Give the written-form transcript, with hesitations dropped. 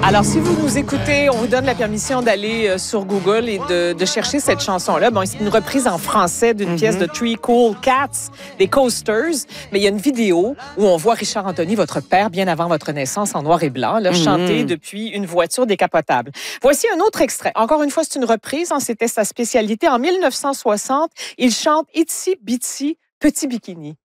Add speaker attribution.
Speaker 1: Alors, si vous nous écoutez, on vous donne la permission d'aller sur Google et de chercher cette chanson-là. Bon, c'est une reprise en français d'une pièce de Three Cool Cats, des Coasters. Mais il y a une vidéo où on voit Richard Anthony, votre père, bien avant votre naissance, en noir et blanc, là, chanter depuis une voiture décapotable. Voici un autre extrait. Encore une fois, c'est une reprise. C'était sa spécialité. En 1960, il chante Itsy Bitsy Petit Bikini.